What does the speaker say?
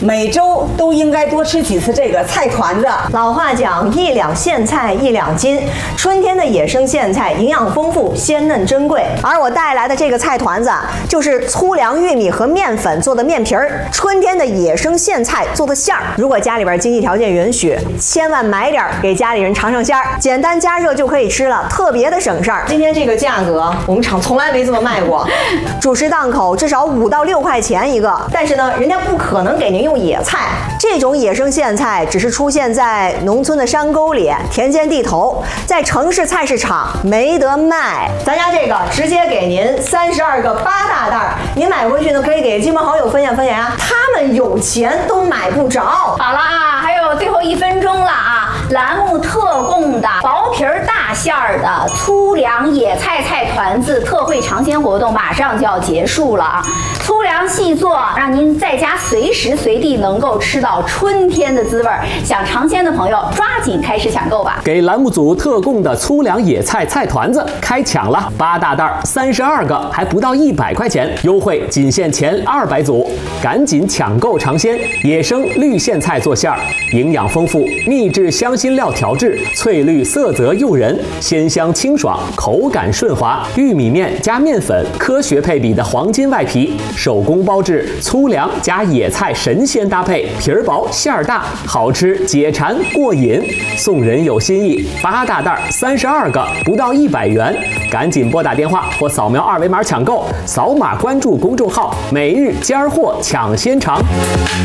每周都应该多吃几次这个菜团子。 老话讲，1两苋菜1两金。春天的野生苋菜营养丰富，鲜嫩珍贵。而我带来的这个菜团子就是粗粮玉米和面粉做的面皮儿，春天的野生苋菜做的馅儿。如果家里边经济条件允许，千万买点给家里人尝尝鲜儿，简单加热就可以吃了，特别的省事儿。今天这个价格，我们厂从来没这么卖过，主食档口至少5到6块钱一个。但是呢，人家不可能给您用野菜，这种野生苋菜只是出现在农村的山沟里、田间地头，在城市菜市场没得卖。咱家这个直接给您32个8大袋，您买回去呢可以给亲朋好友分享分享啊，他们有钱都买不着。 好了啊，还有最后1分钟了啊！栏目特供的薄皮儿大馅儿的粗粮野菜菜团子特惠尝鲜活动马上就要结束了啊！粗粮细做，让您在家随时随地能够吃到春天的滋味。想尝鲜的朋友，抓紧开始抢购吧！ 给栏目组特供的粗粮野菜菜团子开抢了，8大袋32个，还不到100块钱，优惠仅限前200组，赶紧抢购尝鲜！野生绿苋菜做馅儿，营养丰富，秘制香辛料调制，翠绿色泽诱人，鲜香清爽，口感顺滑。玉米面加面粉，科学配比的黄金外皮，手工包制，粗粮加野菜神仙搭配，皮儿薄馅儿大，好吃解馋过瘾。送人有心意，8大袋32个，不到100元，赶紧拨打电话或扫描2维码抢购，扫码关注公众号“每日尖儿货抢先尝”。